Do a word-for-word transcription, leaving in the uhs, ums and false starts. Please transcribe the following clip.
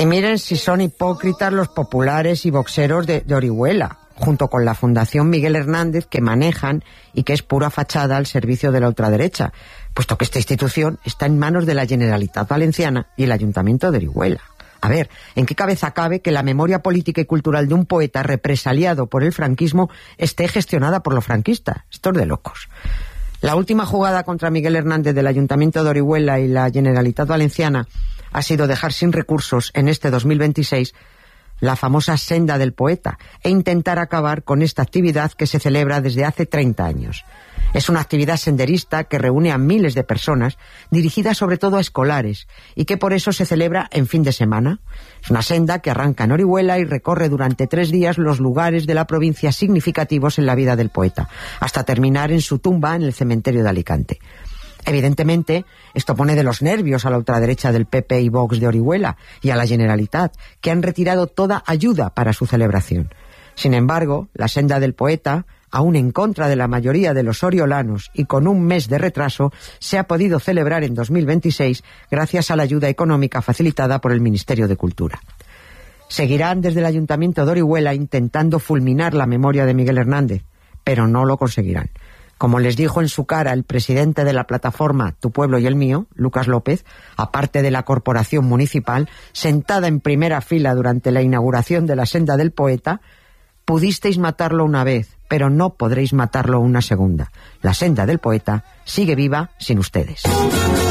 miren si son hipócritas los populares y boxeros de, de Orihuela, junto con la Fundación Miguel Hernández, que manejan y que es pura fachada al servicio de la ultraderecha, puesto que esta institución está en manos de la Generalitat Valenciana y el Ayuntamiento de Orihuela. A ver, ¿en qué cabeza cabe que la memoria política y cultural de un poeta represaliado por el franquismo esté gestionada por los franquistas? Esto es de locos. La última jugada contra Miguel Hernández del Ayuntamiento de Orihuela y la Generalitat Valenciana ha sido dejar sin recursos en este dos mil veintiséis la famosa Senda del Poeta e intentar acabar con esta actividad que se celebra desde hace treinta años. Es una actividad senderista que reúne a miles de personas, dirigida sobre todo a escolares, y que por eso se celebra en fin de semana. Es una senda que arranca en Orihuela y recorre durante tres días los lugares de la provincia significativos en la vida del poeta, hasta terminar en su tumba en el cementerio de Alicante. Evidentemente, esto pone de los nervios a la ultraderecha del P P y Vox de Orihuela y a la Generalitat, que han retirado toda ayuda para su celebración. Sin embargo, la Senda del Poeta, aún en contra de la mayoría de los oriolanos y con un mes de retraso, se ha podido celebrar en dos mil veintiséis gracias a la ayuda económica facilitada por el Ministerio de Cultura. Seguirán desde el Ayuntamiento de Orihuela intentando fulminar la memoria de Miguel Hernández, pero no lo conseguirán. Como les dijo en su cara el presidente de la plataforma Tu Pueblo y el Mío, Lucas López, aparte de la corporación municipal, sentada en primera fila durante la inauguración de la Senda del Poeta, pudisteis matarlo una vez, pero no podréis matarlo una segunda. La Senda del Poeta sigue viva sin ustedes.